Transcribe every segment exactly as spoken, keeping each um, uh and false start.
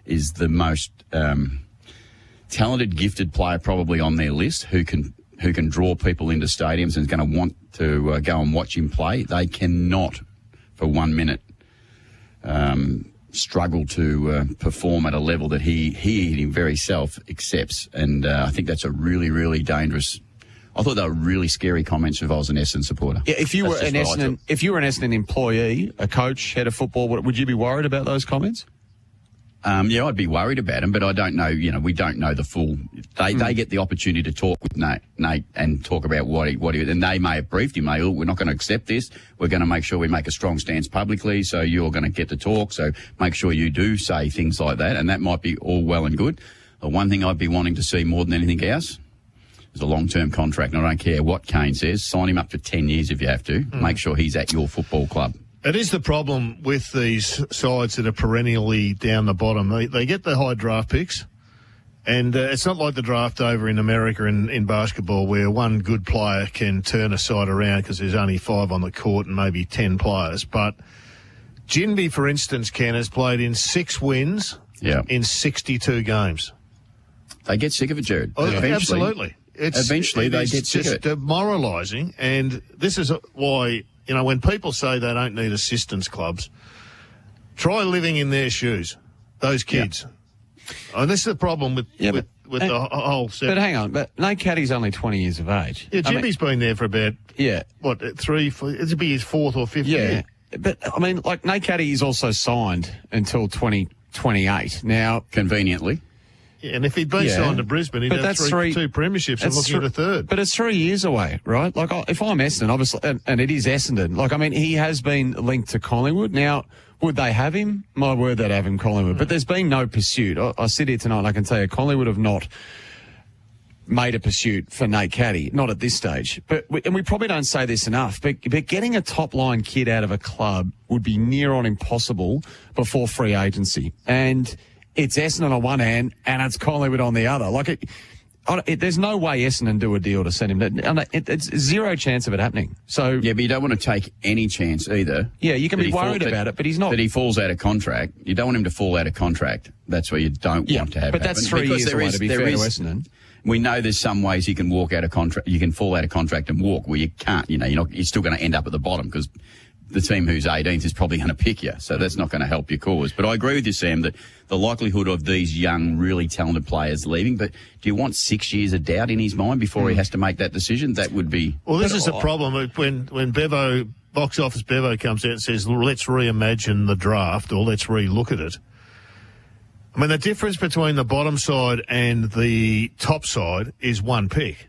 is the most um, talented, gifted player probably on their list who can who can draw people into stadiums and is going to want to uh, go and watch him play. They cannot, for one minute, um, struggle to uh, perform at a level that he, he in very self accepts. And uh, I think that's a really, really dangerous... I thought they were really scary comments if I was an Essendon supporter. Yeah, if you That's were an Essendon, if you were an Essendon employee, a coach, head of football, would you be worried about those comments? Um, yeah, I'd be worried about him, but I don't know. You know, we don't know the full. They mm. they get the opportunity to talk with Nate, Nate and talk about what he what he and they may have briefed him. Hey, look, we're not going to accept this. We're going to make sure we make a strong stance publicly. So you're going to get to talk. So make sure you do say things like that, and that might be all well and good. The one thing I'd be wanting to see more than anything else is a long-term contract. And I don't care what Kane says. Sign him up for ten years if you have to. Mm. Make sure he's at your football club. It is the problem with these sides that are perennially down the bottom. They, they get the high draft picks, and uh, it's not like the draft over in America in, in basketball where one good player can turn a side around because there's only five on the court and maybe ten players. But Ginbey, for instance, Ken, has played in six wins yeah. in sixty-two games. They get sick of it, Jared. Oh, absolutely. It's, eventually it they get sick of it. It's just demoralising, and this is why... You know, when people say they don't need assistance clubs, try living in their shoes, those kids. Yeah. And this is the problem with, yeah, with, but, with and, the whole set. But hang on, but Nate Caddy's only twenty years of age. Yeah, Jimmy's I mean, been there for about, yeah. what, three, four, it'll be his fourth or fifth yeah. year. But, I mean, like, Nate Caddy is also signed until twenty twenty-eight. Now, conveniently. Yeah, and if he'd been yeah, signed to Brisbane, he'd have three, three, two premierships and looking three, at a third. But it's three years away, right? Like, if I'm Essendon, obviously, and, and it is Essendon, like, I mean, he has been linked to Collingwood. Now, would they have him? My word, they'd have him Collingwood. Mm. But there's been no pursuit. I, I sit here tonight and I can tell you Collingwood have not made a pursuit for Nate Caddy, not at this stage. But we, and we probably don't say this enough, but, but getting a top-line kid out of a club would be near on impossible before free agency. And it's Essendon on one hand and it's Collingwood on the other. Like, it, it, there's no way Essendon do a deal to send him. It, it, it's zero chance of it happening. So yeah, but you don't want to take any chance either. Yeah, you can be worried fall, about that, it, but he's not. That he falls out of contract. You don't want him to fall out of contract. That's where you don't yeah, want to have but happen. That's three because years away, is, to be fair is, to Essendon. We know there's some ways you can walk out of contract. You can fall out of contract and walk where you can't. You know, you're not. You're still going to end up at the bottom because the team who's eighteenth is probably going to pick you. So that's not going to help your cause. But I agree with you, Sam, that the likelihood of these young, really talented players leaving. But do you want six years of doubt in his mind before mm. he has to make that decision? That would be. Well, this is the problem when when Bevo box office Bevo comes out and says, "Let's reimagine the draft," or "Let's re-look at it." I mean, the difference between the bottom side and the top side is one pick.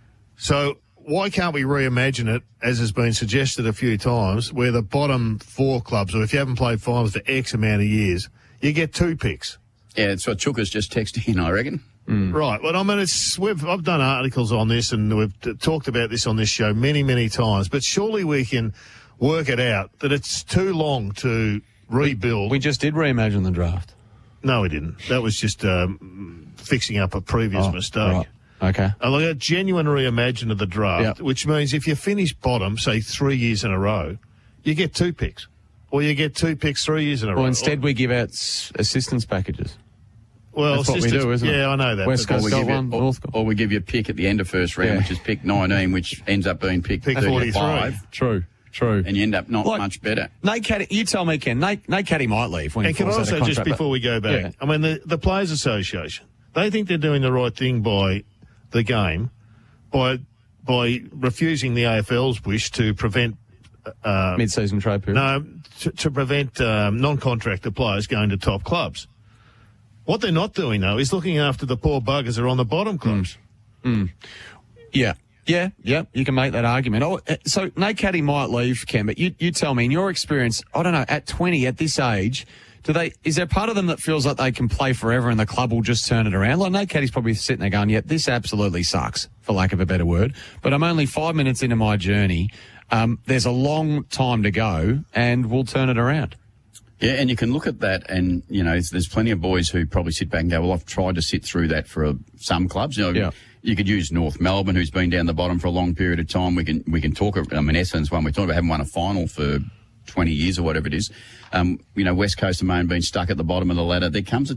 So why can't we reimagine it, as has been suggested a few times, where the bottom four clubs, or if you haven't played finals for X amount of years, you get two picks? Yeah, that's what Chooka's just texted in, I reckon. Mm. Right. Well, I mean, it's we've I've done articles on this and we've t- talked about this on this show many, many times, but surely we can work it out that it's too long to rebuild. We, we just did reimagine the draft. No, we didn't. That was just um, fixing up a previous oh, mistake. Right. Okay. Uh, like a genuine reimagine of the draft, yep. which means if you finish bottom, say three years in a row, you get two picks. Or you get two picks three years in a well, row. Well, instead or, we give out s- assistance packages. Well, that's what we do, isn't yeah, it? Yeah, I know that. West Coast got one, you, or, North got Or we give you a pick at the end of first round, yeah. which is pick nineteen, which ends up being pick, pick forty-five. True. True. And you end up not like, much better. Nate Caddy, you tell me, Ken, Nate, Nate Caddy might leave when and he falls out of contract. And can also, just before we go back, yeah. I mean, the, the Players Association, they think they're doing the right thing by the game, by by refusing the A F L's wish to prevent... Uh, mid-season trade period? No, to, to prevent um, non-contractor players going to top clubs. What they're not doing, though, is looking after the poor buggers who are on the bottom clubs. Mm. Mm. Yeah. Yeah, yeah, you can make that argument. Oh, so Nate Caddy might leave, Ken, but you, you tell me, in your experience, I don't know, at twenty, at this age, do they? Is there part of them that feels like they can play forever and the club will just turn it around? Like Nate Caddy's probably sitting there going, yeah, this absolutely sucks, for lack of a better word, but I'm only five minutes into my journey. Um, there's a long time to go and we'll turn it around. Yeah, and you can look at that and, you know, there's plenty of boys who probably sit back and go, well, I've tried to sit through that for uh, some clubs. You know, yeah. You could use North Melbourne, who's been down the bottom for a long period of time. We can we can talk. I mean, Essendon's one we're talking about, haven't won a final for twenty years or whatever it is. Um, you know, West Coast and Maine being stuck at the bottom of the ladder. There comes a